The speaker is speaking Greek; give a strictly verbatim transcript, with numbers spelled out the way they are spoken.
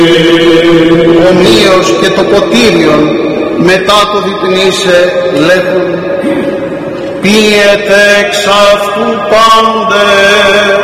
Ομοίως και το ποτήριον μετά το διπνήσε λέγον, πίετε εξ αυτού πάντες.